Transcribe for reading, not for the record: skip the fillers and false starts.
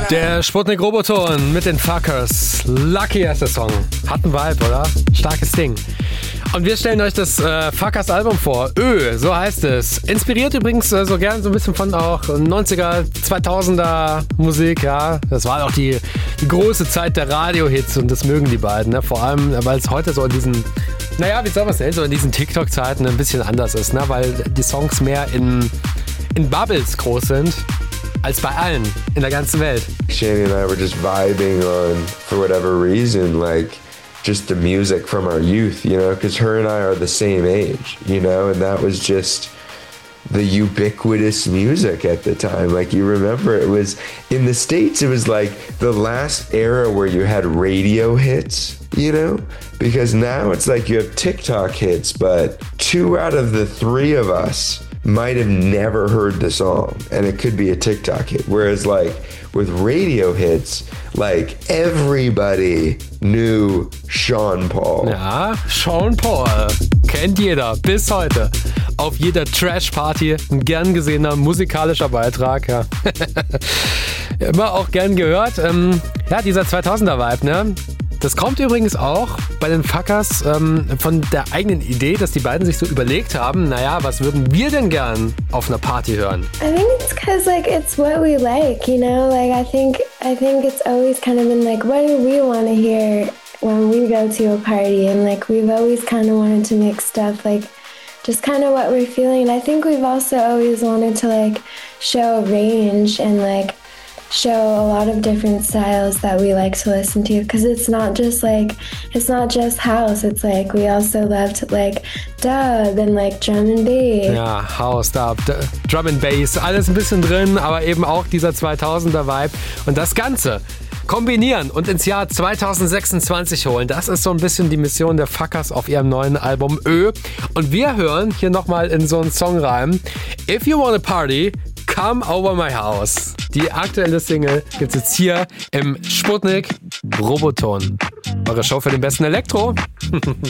Der Sputnik Roboton mit den Fuckers. Lucky heißt der Song. Hat einen Vibe, oder? Starkes Ding. Und wir stellen euch das Fuckers Album vor. So heißt es. Inspiriert übrigens so gern so ein bisschen von auch 90er, 2000er Musik, ja. Das war auch die große Zeit der Radio-Hits und das mögen die beiden, ne? Vor allem, weil es heute so in diesen, naja, wie soll man es nennen, so in diesen TikTok-Zeiten ein bisschen anders ist, ne? Weil die Songs mehr in Bubbles groß sind, als bei allen in der ganzen Welt. Shani and I were just vibing on, for whatever reason, like, just the music from our youth, you know, because her and I are the same age, you know, and that was just the ubiquitous music at the time. Like, you remember, it was, in the States, it was like the last era where you had radio hits, you know, because now it's like you have TikTok hits, but 2 out of the 3 of us might have never heard the song, and it could be a TikTok hit. Whereas, like, with radio hits, like, everybody knew Sean Paul. Ja, Sean Paul. Kennt jeder, bis heute. Auf jeder Trash-Party ein gern gesehener musikalischer Beitrag. Ja. Immer auch gern gehört. Ja, dieser 2000er-Vibe, ne? Das kommt übrigens auch bei den Fuckers von der eigenen Idee, dass die beiden sich so überlegt haben, naja, was würden wir denn gern auf einer Party hören? I think it's because, like, it's what we like, you know? Like, I think it's always kind of been, like, what do we want to hear when we go to a party? And, like, we've always kind of wanted to make stuff, like, just kind of what we're feeling. And I think we've also always wanted to, like, show a range and, like, show a lot of different styles that we like to listen to, because it's not just house. It's like we also love to, like, dub and, like, drum and bass. Ja, House, Dub, Drum and Bass, alles ein bisschen drin, aber eben auch dieser 2000er Vibe und das Ganze kombinieren und ins Jahr 2026 holen. Das ist so ein bisschen die Mission der Fuckers auf ihrem neuen Album Und wir hören hier nochmal in so einen Song rein. If you wanna party, come over my house. Die aktuelle Single gibt's jetzt hier im Sputnik Roboton. Eure Show für den besten Elektro.